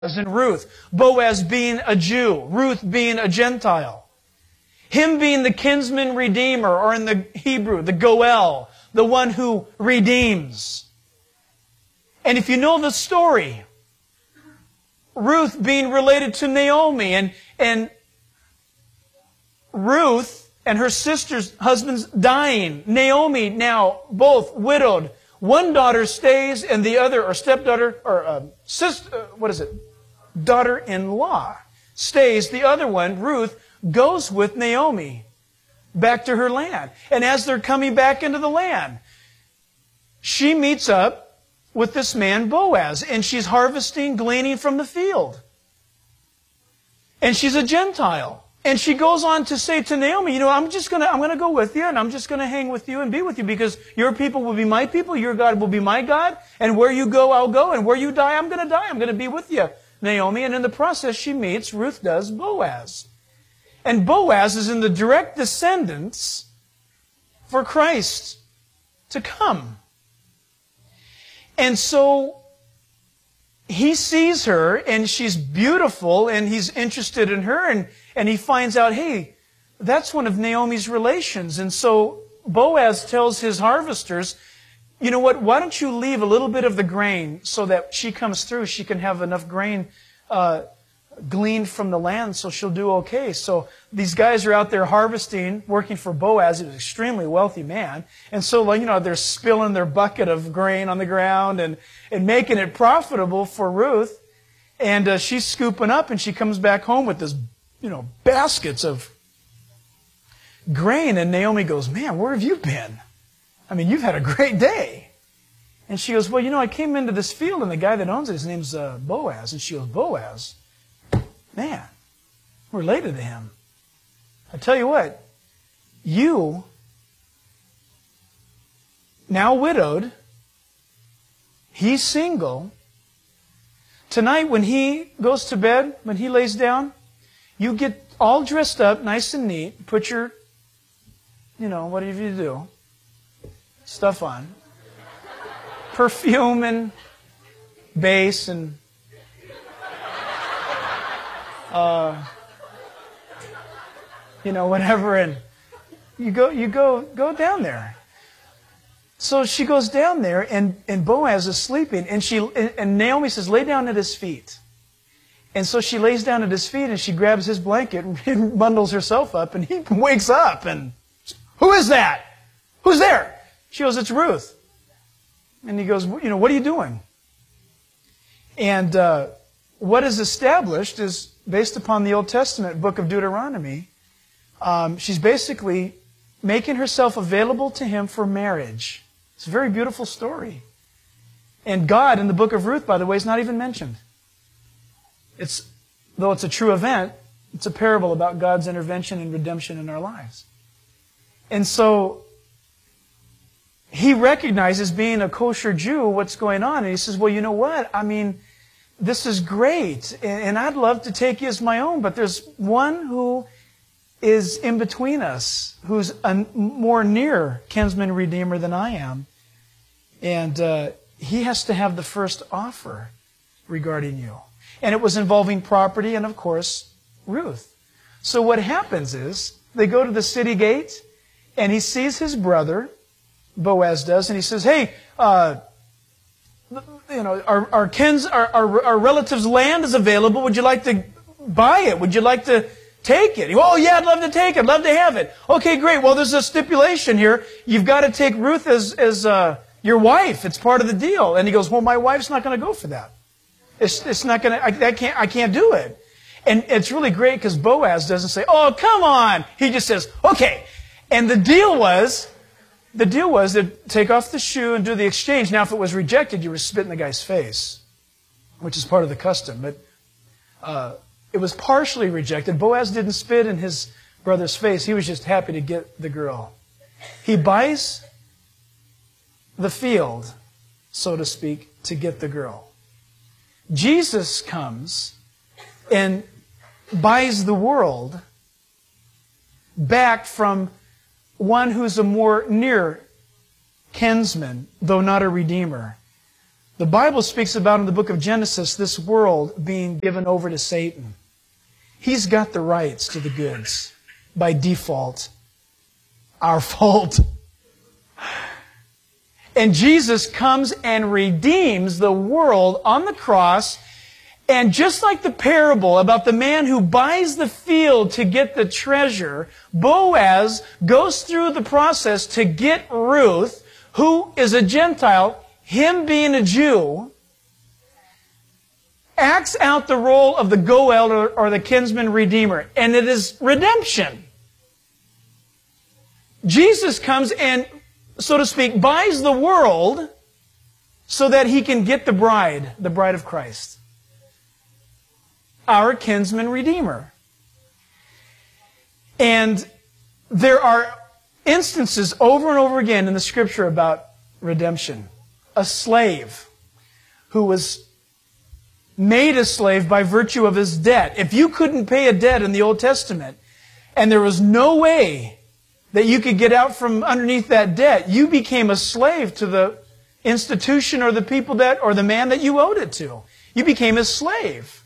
and Ruth. Boaz being a Jew, Ruth being a Gentile. Him being the kinsman redeemer, or in the Hebrew, the Goel, the one who redeems. And if you know the story, Ruth being related to Naomi, and Ruth and her sister's husbands dying. Naomi now both widowed. One daughter stays, and the other, or stepdaughter, or sister, daughter-in-law stays. The other one, Ruth, goes with Naomi back to her land. And as they're coming back into the land, she meets up with this man, Boaz, and she's harvesting, gleaning from the field. And she's a Gentile. And she goes on to say to Naomi, I'm going to go with you, and I'm just going to hang with you and be with you, because your people will be my people, your God will be my God, and where you go, I'll go, and where you die, I'm going to die. I'm going to be with you, Naomi. And in the process, she meets, Ruth does, Boaz. And Boaz is in the direct descendants for Christ to come. And so he sees her, and she's beautiful, and he's interested in her, and he finds out, hey, that's one of Naomi's relations. And so Boaz tells his harvesters, you know what, why don't you leave a little bit of the grain so that she comes through, she can have enough grain gleaned from the land, so she'll do okay. So these guys are out there harvesting, working for Boaz. He was an extremely wealthy man. And so, they're spilling their bucket of grain on the ground and making it profitable for Ruth. And she's scooping up, and she comes back home with this, baskets of grain. And Naomi goes, man, where have you been? I mean, you've had a great day. And she goes, well, I came into this field, and the guy that owns it, his name's Boaz. And she goes, Boaz? Man, I'm related to him. I tell you what, you, now widowed, he's single. Tonight when he goes to bed, when he lays down, you get all dressed up, nice and neat, put your, whatever you do, stuff on. Perfume and base and whatever, and you go down there. So she goes down there, and Boaz is sleeping, and Naomi says, lay down at his feet. And so she lays down at his feet, and she grabs his blanket and bundles herself up, and he wakes up, and, who is that? Who's there? She goes, it's Ruth. And he goes, what are you doing? And what is established is, based upon the Old Testament book of Deuteronomy, she's basically making herself available to him for marriage. It's a very beautiful story. And God, in the book of Ruth, by the way, is not even mentioned. Though it's a true event, it's a parable about God's intervention and redemption in our lives. And so he recognizes, being a kosher Jew, what's going on. And he says, well, you know what? I mean, this is great, and I'd love to take you as my own, but there's one who is in between us, who's a more near kinsman redeemer than I am. And he has to have the first offer regarding you. And it was involving property and, of course, Ruth. So what happens is, they go to the city gate, and he sees his brother, Boaz does, and he says, hey, our relative's land is available. Would you like to buy it? Would you like to take it? Oh, yeah, I'd love to take it. I'd love to have it. Okay, great. Well, there's a stipulation here. You've got to take Ruth as your wife. It's part of the deal. And he goes, well, my wife's not going to go for that. It's not going to, I can't do it. And it's really great because Boaz doesn't say, oh, come on. He just says, okay. And the deal was to take off the shoe and do the exchange. Now, if it was rejected, you were spitting the guy's face, which is part of the custom. But it was partially rejected. Boaz didn't spit in his brother's face. He was just happy to get the girl. He buys the field, so to speak, to get the girl. Jesus comes and buys the world back from one who's a more near kinsman, though not a redeemer. The Bible speaks about in the book of Genesis this world being given over to Satan. He's got the rights to the goods by default. Our fault. And Jesus comes and redeems the world on the cross. And just like the parable about the man who buys the field to get the treasure, Boaz goes through the process to get Ruth, who is a Gentile, him being a Jew, acts out the role of the Goel or the kinsman redeemer. And it is redemption. Jesus comes and, so to speak, buys the world so that he can get the bride of Christ. Our kinsman redeemer. And there are instances over and over again in the Scripture about redemption. A slave who was made a slave by virtue of his debt. If you couldn't pay a debt in the Old Testament, and there was no way that you could get out from underneath that debt, you became a slave to the institution or the people that, or the man that you owed it to. You became a slave.